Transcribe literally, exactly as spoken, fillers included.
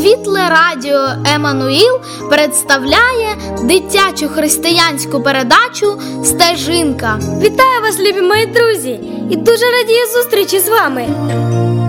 Світле радіо Еммануїл представляє дитячу християнську передачу «Стежинка». Вітаю вас, любі мої друзі! І дуже радію зустрічі з вами!